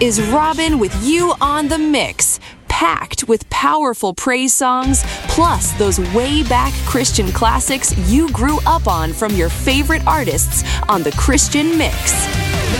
is Robin with you on the mix, packed with powerful praise songs, plus those way back Christian classics you grew up on from your favorite artists on the Christian Mix.